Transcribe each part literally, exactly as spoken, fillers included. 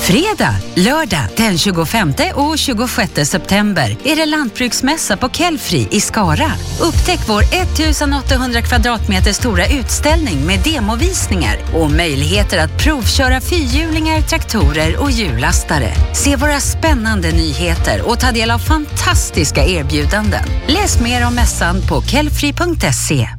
Fredag, lördag den tjugofemte och tjugosjätte september är det lantbruksmässa på Kellfri i Skara. Upptäck vår ettusenåttahundra kvadratmeter stora utställning med demovisningar och möjligheter att provköra fyrhjulingar, traktorer och hjullastare. Se våra spännande nyheter och ta del av fantastiska erbjudanden. Läs mer om mässan på kellfri punkt se.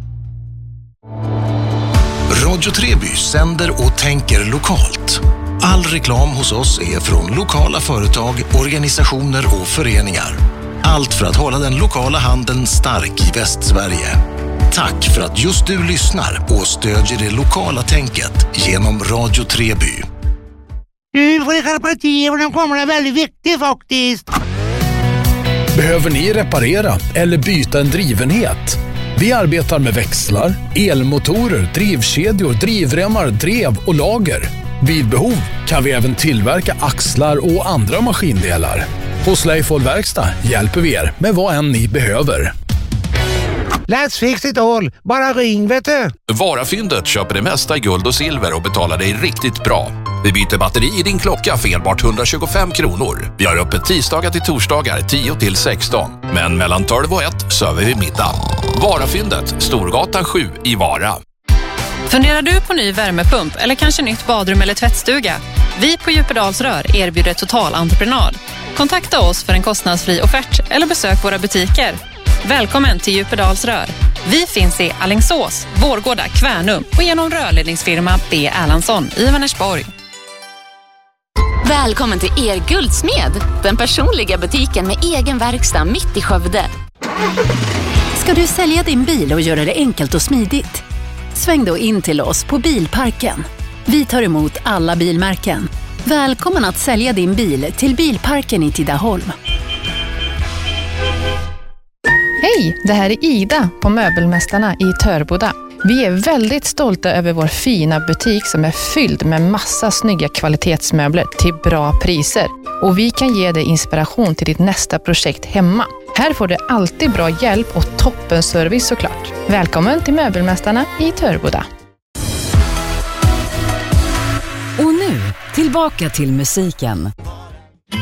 Radio Treby sänder och tänker lokalt. All reklam hos oss är från lokala företag, organisationer och föreningar. Allt för att hålla den lokala handeln stark i Västsverige. Tack för att just du lyssnar och stödjer det lokala tänket genom Radio Treby. Du får skärpa till och den kommer är väldigt viktig faktiskt. Behöver ni reparera eller byta en drivenhet? Vi arbetar med växlar, elmotorer, drivkedjor, drivremmar, drev och lager. Vid behov kan vi även tillverka axlar och andra maskindelar. Hos Leifol Verkstad hjälper vi er med vad än ni behöver. Let's fix it all. Bara ring, vet du. Varafyndet köper det mesta i guld och silver och betalar dig riktigt bra. Vi byter batteri i din klocka för enbart hundratjugofem kronor. Vi har öppet tisdagar till torsdagar tio till sexton. Men mellan tolv och ett söver vi middag. Varafyndet, Storgatan sju i Vara. Funderar du på ny värmepump eller kanske nytt badrum eller tvättstuga? Vi på Djupedals Rör erbjuder total entreprenad. Kontakta oss för en kostnadsfri offert eller besök våra butiker. Välkommen till Djupedals Rör. Vi finns i Alingsås, Vårgårda, Kvärnum och genom rörledningsfirma B. Erlandsson i Vänersborg. Välkommen till Er Guldsmed, den personliga butiken med egen verkstad mitt i Skövde. Ska du sälja din bil och göra det enkelt och smidigt? Sväng då in till oss på Bilparken. Vi tar emot alla bilmärken. Välkommen att sälja din bil till Bilparken i Tidaholm. Hej, det här är Ida på Möbelmästarna i Törboda. Vi är väldigt stolta över vår fina butik som är fylld med massa snygga kvalitetsmöbler till bra priser. Och vi kan ge dig inspiration till ditt nästa projekt hemma. Här får du alltid bra hjälp och toppenservice såklart. Välkommen till Möbelmästarna i Törboda. Och nu, tillbaka till musiken.